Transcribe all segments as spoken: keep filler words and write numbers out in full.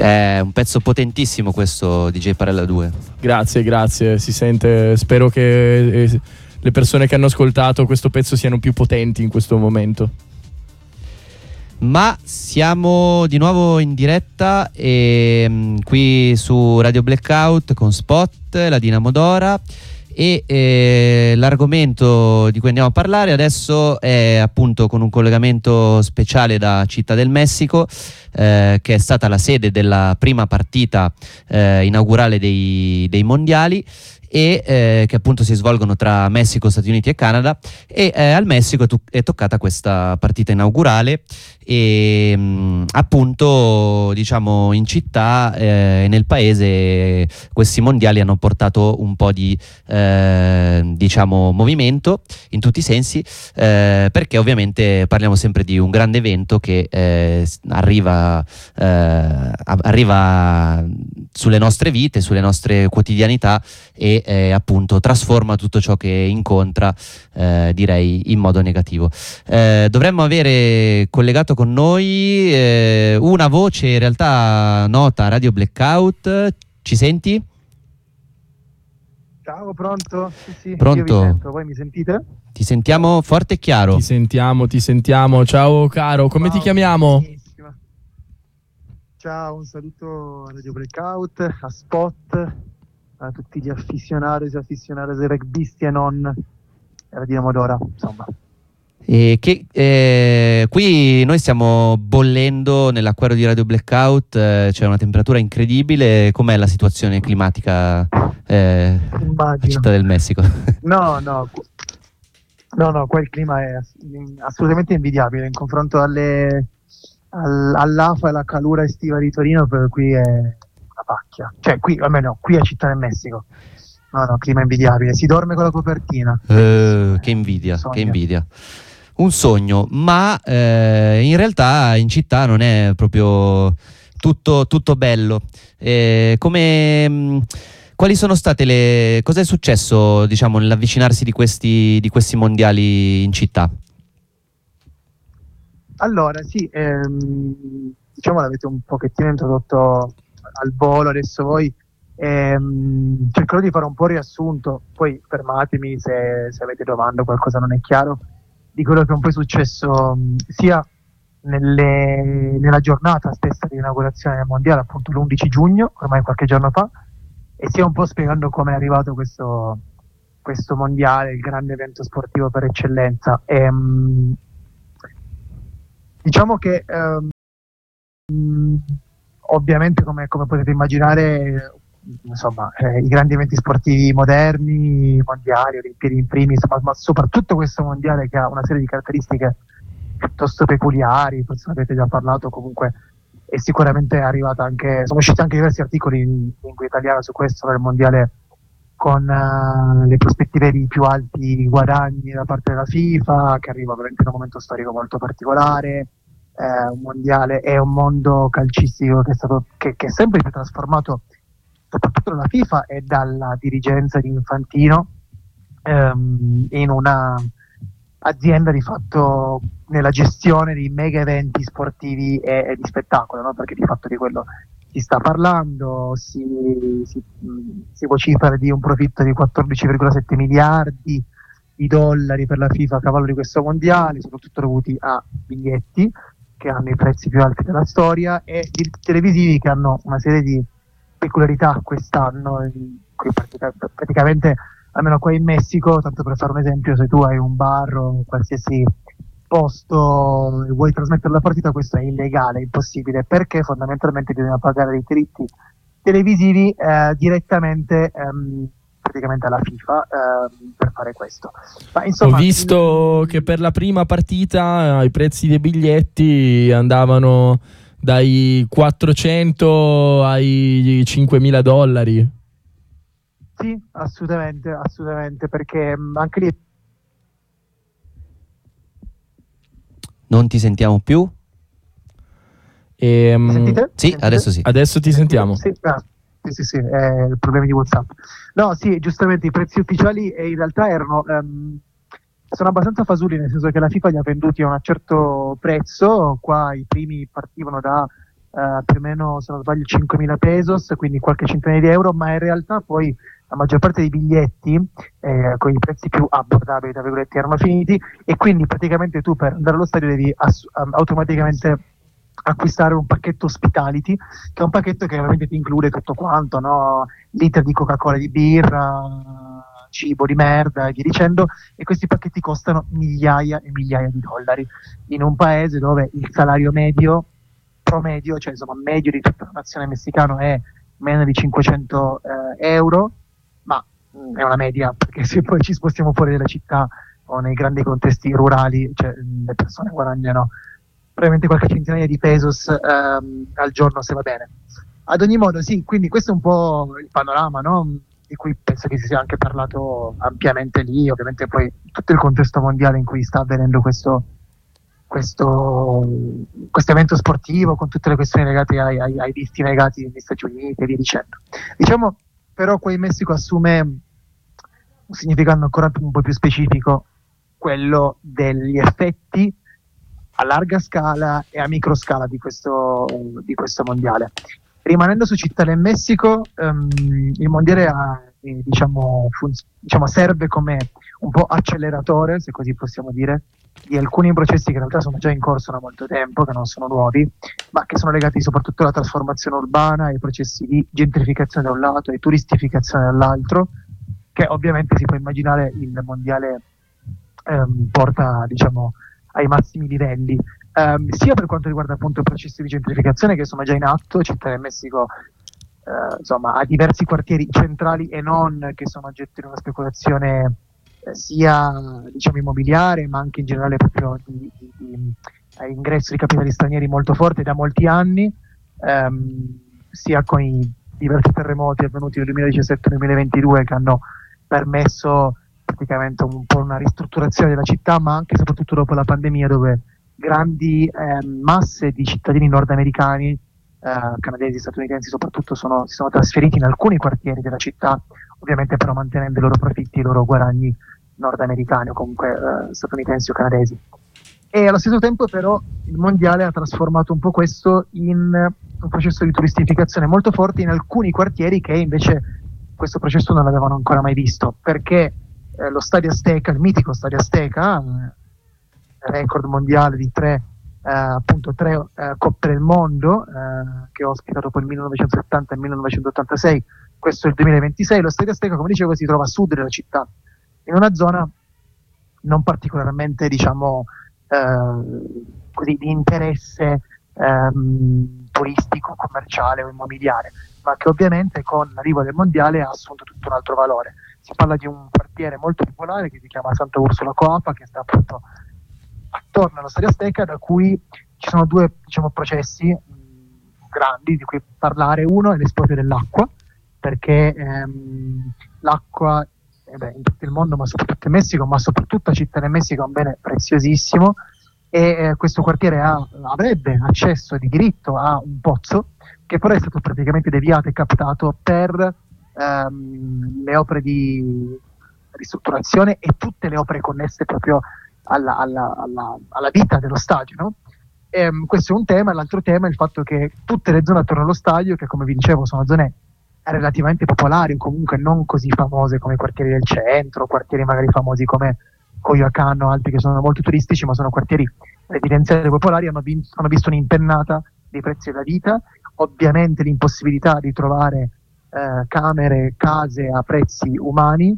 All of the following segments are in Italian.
È un pezzo potentissimo questo, D J Parella due. Grazie, grazie, si sente, spero che eh, le persone che hanno ascoltato questo pezzo siano più potenti in questo momento. Ma siamo di nuovo in diretta e, mh, qui su Radio Blackout con Spot, la Dinamo Dora, e eh, l'argomento di cui andiamo a parlare adesso è appunto con un collegamento speciale da Città del Messico, eh, che è stata la sede della prima partita eh, inaugurale dei, dei mondiali, e eh, che appunto si svolgono tra Messico, Stati Uniti e Canada, e eh, al Messico è, to- è toccata questa partita inaugurale e mh, appunto diciamo in città e eh, nel paese questi mondiali hanno portato un po' di eh, diciamo movimento in tutti i sensi, eh, perché ovviamente parliamo sempre di un grande evento che eh, arriva eh, arriva sulle nostre vite, sulle nostre quotidianità e eh, appunto trasforma tutto ciò che incontra, eh, direi in modo negativo. Eh, dovremmo avere collegato con noi eh, una voce in realtà nota, Radio Blackout. Ci senti? Ciao, pronto? Sì, sì, Pronto? io vi sento, voi mi sentite? Ti sentiamo forte e chiaro. Ti sentiamo, ti sentiamo. Ciao caro, come Ciao, ti chiamiamo? benissimo. Ciao, un saluto a Radio Breakout, a Spot, a tutti gli afficionados e affizionados rugbisti e non, e la Dinamo Dora, insomma. E che, eh, qui noi stiamo bollendo nell'acquario di Radio Blackout, eh, c'è una temperatura incredibile. Com'è la situazione climatica eh, a Città del Messico? No, no, no, no, qua il clima è ass- assolutamente invidiabile in confronto alle, al, all'A F A e alla calura estiva di Torino, per cui è una pacchia. Cioè qui, almeno qui a Città del Messico. No, no, clima invidiabile, si dorme con la copertina. Eh, che invidia, Sogno. che invidia. Un sogno, ma eh, in realtà in città non è proprio tutto, tutto bello. Eh, come, mh, quali sono state le... cosa è successo, diciamo, nell'avvicinarsi di questi, di questi mondiali in città? Allora, sì, ehm, diciamo l'avete un pochettino introdotto al volo adesso voi. Ehm, cercherò di fare un po' riassunto, poi fermatemi se, se avete domande o qualcosa non è chiaro, di quello che è un po' successo mh, sia nelle, nella giornata stessa di inaugurazione del mondiale, appunto l'undici giugno, ormai qualche giorno fa, e sia un po' spiegando come è arrivato questo, questo mondiale, il grande evento sportivo per eccellenza. E, mh, diciamo che ehm, mh, ovviamente come, come potete immaginare, insomma, eh, i grandi eventi sportivi moderni, mondiali, olimpiadi in primis, ma, ma soprattutto questo mondiale che ha una serie di caratteristiche piuttosto peculiari, forse ne avete già parlato, comunque è sicuramente arrivata anche, sono usciti anche diversi articoli in lingua italiana su questo, del mondiale con uh, le prospettive di più alti guadagni da parte della FIFA, che arriva veramente in un momento storico molto particolare. Eh, un mondiale è un mondo calcistico che è stato che, che è sempre più trasformato, soprattutto dalla FIFA e dalla dirigenza di Infantino, ehm, in una azienda di fatto nella gestione di mega eventi sportivi e, e di spettacolo, no? Perché di fatto di quello si sta parlando, si, si, si vocifera di un profitto di quattordici virgola sette miliardi di dollari per la FIFA a cavallo di questo mondiale, soprattutto dovuti a biglietti che hanno i prezzi più alti della storia, e diritti televisivi che hanno una serie di peculiarità quest'anno, in cui pratica, praticamente, almeno qua in Messico, tanto per fare un esempio, se tu hai un bar o qualsiasi posto e vuoi trasmettere la partita, questo è illegale, impossibile, perché fondamentalmente bisogna pagare dei diritti televisivi eh, direttamente ehm, praticamente alla FIFA ehm, per fare questo. Ma, insomma, ho visto il... che per la prima partita i prezzi dei biglietti andavano dai quattrocento ai cinquemila dollari. Sì, assolutamente, assolutamente, perché mh, anche lì... Non ti sentiamo più? E, Mi sentite? Sì, Sentite? adesso sì. Adesso ti sentiamo. Sì, ah, sì, sì, sì, è il problema di WhatsApp. No, sì, giustamente i prezzi ufficiali eh, in realtà erano... Um, sono abbastanza fasulli, nel senso che la FIFA li ha venduti a un certo prezzo. Qua i primi partivano da eh, più o meno, se non sbaglio, cinquemila pesos, quindi qualche centinaia di euro, ma in realtà poi la maggior parte dei biglietti eh, con i prezzi più abbordabili, tra virgolette, erano finiti, e quindi praticamente tu per andare allo stadio devi ass- automaticamente acquistare un pacchetto hospitality, che è un pacchetto che ovviamente ti include tutto quanto, no? Liter di Coca-Cola, di birra, cibo di merda e via dicendo, e questi pacchetti costano migliaia e migliaia di dollari in un paese dove il salario medio promedio, cioè insomma medio di tutta la nazione messicana, è meno di cinquecento eh, euro, ma mh, è una media, perché se poi ci spostiamo fuori dalla città o nei grandi contesti rurali, cioè, le persone guadagnano probabilmente qualche centinaia di pesos ehm, al giorno, se va bene. Ad ogni modo, sì, quindi questo è un po' il panorama, no? Di cui penso che si sia anche parlato ampiamente lì, ovviamente poi tutto il contesto mondiale in cui sta avvenendo questo, questo, questo evento sportivo, con tutte le questioni legate ai, ai, ai visti negati negli Stati Uniti e via dicendo. Diciamo però qua in Messico assume un significato ancora un po' più specifico, quello degli effetti a larga scala e a micro scala di questo, di questo mondiale. Rimanendo su Città del Messico, um, il mondiale ha, eh, diciamo, fun- diciamo, serve come un po' acceleratore, se così possiamo dire, di alcuni processi che in realtà sono già in corso da molto tempo, che non sono nuovi, ma che sono legati soprattutto alla trasformazione urbana, ai processi di gentrificazione da un lato e turistificazione dall'altro, che ovviamente si può immaginare il mondiale ehm, porta, diciamo, ai massimi livelli, um, sia per quanto riguarda appunto i processi di gentrificazione che sono già in atto. Città del Messico uh, insomma, ha diversi quartieri centrali e non, che sono oggetto di una speculazione eh, sia diciamo immobiliare, ma anche in generale proprio di, di, di eh, ingresso di capitali stranieri molto forte da molti anni, um, sia con i diversi terremoti avvenuti nel duemiladiciassette duemilaventidue che hanno permesso praticamente un po' una ristrutturazione della città, ma anche e soprattutto dopo la pandemia, dove grandi eh, masse di cittadini nordamericani, eh, canadesi, statunitensi soprattutto, sono, si sono trasferiti in alcuni quartieri della città, ovviamente però mantenendo i loro profitti, i loro guadagni nordamericani o comunque eh, statunitensi o canadesi. E allo stesso tempo però il mondiale ha trasformato un po' questo in un processo di turistificazione molto forte in alcuni quartieri che invece questo processo non l'avevano ancora mai visto, perché Eh, lo Stadio Azteca, il mitico Stadio Azteca, eh, record mondiale di tre, eh, appunto tre eh, Coppe del Mondo, eh, che ospita dopo il millenovecentosettanta e il millenovecentottantasei, questo è il duemilaventisei. Lo Stadio Azteca, come dicevo, si trova a sud della città, in una zona non particolarmente, diciamo, eh, così di interesse ehm, turistico, commerciale o immobiliare, ma che ovviamente con l'arrivo del mondiale ha assunto tutto un altro valore. Si parla di un quartiere molto popolare che si chiama Santa Ursula Coapa, che sta appunto attorno allo Stadio Azteca, da cui ci sono due, diciamo, processi mh, grandi di cui parlare. Uno è l'esproprio dell'acqua, perché ehm, l'acqua eh beh, in tutto il mondo, ma soprattutto in Messico, ma soprattutto a Città del Messico, è un bene preziosissimo, e eh, questo quartiere ha, avrebbe accesso di diritto a un pozzo che però è stato praticamente deviato e captato per ehm, le opere di ristrutturazione e tutte le opere connesse proprio alla, alla, alla, alla vita dello stadio, no? E, um, questo è un tema. L'altro tema è il fatto che tutte le zone attorno allo stadio, che come vi dicevo sono zone relativamente popolari o comunque non così famose come i quartieri del centro, quartieri magari famosi come Coyoacán o altri che sono molto turistici, ma sono quartieri residenziali popolari, hanno, vin- hanno visto un'impennata dei prezzi della vita, ovviamente l'impossibilità di trovare eh, camere, case a prezzi umani,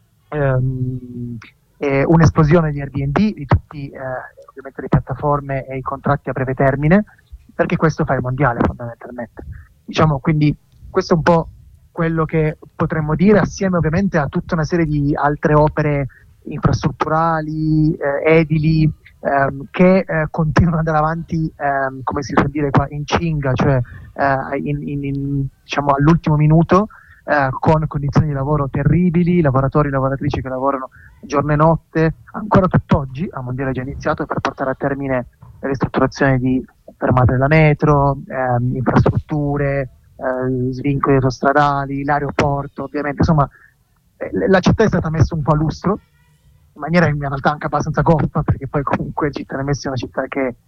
ehm, e un'esplosione di Airbnb, di tutti eh, ovviamente le piattaforme e i contratti a breve termine, perché questo fa il mondiale fondamentalmente. Diciamo, quindi questo è un po' quello che potremmo dire, assieme ovviamente a tutta una serie di altre opere infrastrutturali, eh, edili, ehm, che eh, continuano ad andare avanti, ehm, come si suol dire qua, in cinga, cioè eh, in, in, in, diciamo all'ultimo minuto, eh, con condizioni di lavoro terribili, lavoratori e lavoratrici che lavorano giorno e notte, ancora tutt'oggi, a mondiale già iniziato, per portare a termine le ristrutturazioni di fermate della metro, ehm, infrastrutture, eh, svincoli autostradali, l'aeroporto, ovviamente, insomma, eh, la città è stata messa un po' a lustro, in maniera in realtà anche abbastanza goffa, perché poi comunque Città del Messico è una città che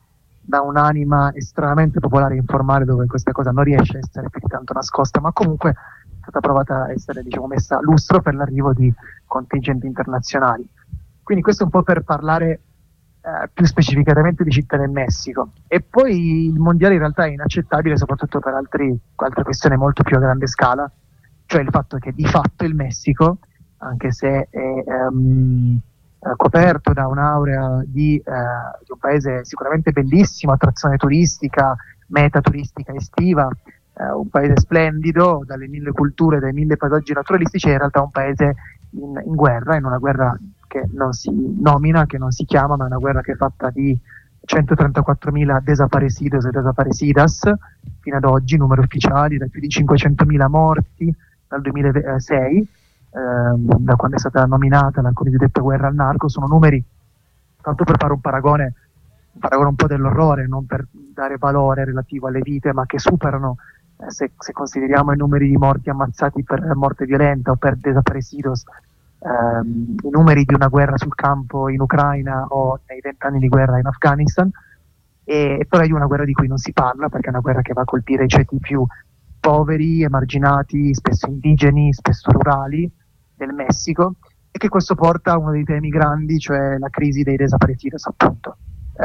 da un'anima estremamente popolare e informale, dove questa cosa non riesce a essere più di tanto nascosta, ma comunque è stata provata a essere, diciamo, messa a lustro per l'arrivo di contingenti internazionali. Quindi questo è un po' per parlare eh, più specificatamente di città del Messico. E poi il mondiale in realtà è inaccettabile soprattutto per altri, altre questioni molto più a grande scala, cioè il fatto che di fatto il Messico, anche se è um, coperto da un'aurea di, uh, di un paese sicuramente bellissimo, attrazione turistica, meta turistica estiva, uh, un paese splendido, dalle mille culture, dai mille paesaggi naturalistici, è in realtà un paese in, in guerra, in una guerra che non si nomina, che non si chiama, ma è una guerra che è fatta di centotrentaquattromila desaparecidos e desaparecidas fino ad oggi, numeri ufficiali, da più di cinquecentomila morti dal duemilasei, ehm, da quando è stata nominata la cosiddetta guerra al narco. Sono numeri, tanto per fare un paragone, un paragone un po' dell'orrore, non per dare valore relativo alle vite, ma che superano, eh, se, se consideriamo i numeri di morti ammazzati per morte violenta o per desaparecidos, ehm, i numeri di una guerra sul campo in Ucraina o nei vent'anni di guerra in Afghanistan. E però è di una guerra di cui non si parla, perché è una guerra che va a colpire i ceti più poveri, emarginati, spesso indigeni, spesso rurali del Messico, e che questo porta a uno dei temi grandi, cioè la crisi dei desaparecidos, appunto.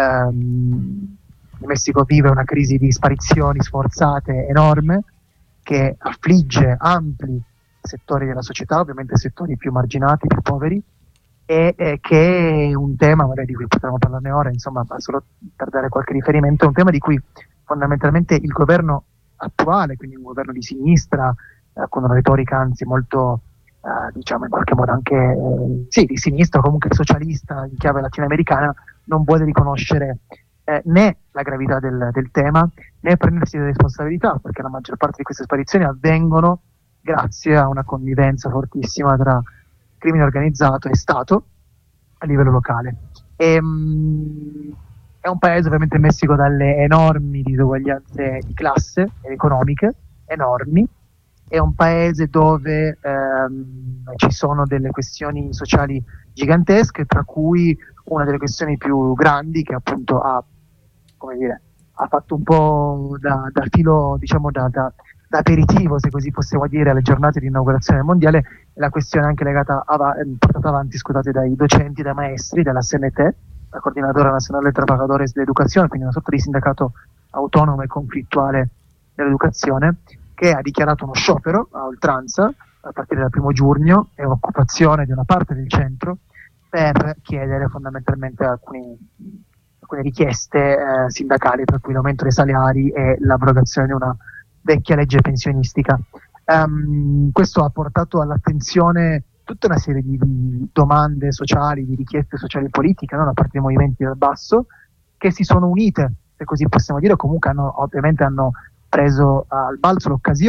Um, il Messico vive una crisi di sparizioni sforzate enorme che affligge ampli settori della società, ovviamente settori più marginati, più poveri, e eh, che è un tema, magari di cui potremmo parlarne ora, insomma, solo per dare qualche riferimento, è un tema di cui fondamentalmente il governo attuale, quindi un governo di sinistra, eh, con una retorica anzi molto, eh, diciamo in qualche modo anche, eh, sì, di sinistra, comunque socialista in chiave latinoamericana, non vuole riconoscere eh, né la gravità del, del tema, né prendersi le responsabilità, perché la maggior parte di queste sparizioni avvengono grazie a una connivenza fortissima tra crimine organizzato e Stato a livello locale. E, mh, è un paese, ovviamente, il Messico, dalle enormi disuguaglianze di classe ed economiche, enormi. È un paese dove ehm, ci sono delle questioni sociali gigantesche, tra cui una delle questioni più grandi, che appunto ha, come dire, ha fatto un po' da, da filo, diciamo, da, da, da aperitivo, se così possiamo dire, alle giornate di inaugurazione del mondiale, è la questione anche legata, a, portata avanti, scusate, dai docenti, dai maestri della C N T, la Coordinadora Nazionale de Trabajadores de Educación, quindi una sorta di sindacato autonomo e conflittuale dell'educazione, che ha dichiarato uno sciopero a oltranza a partire dal primo giugno e occupazione di una parte del centro per chiedere fondamentalmente alcuni, alcune richieste eh, sindacali, tra cui l'aumento dei salari e l'abrogazione di una vecchia legge pensionistica. Um, questo ha portato all'attenzione tutta una serie di, di domande sociali, di richieste sociali e politiche, no? Da parte dei movimenti dal basso, che si sono unite, se così possiamo dire, o comunque hanno, ovviamente hanno preso al balzo l'occasione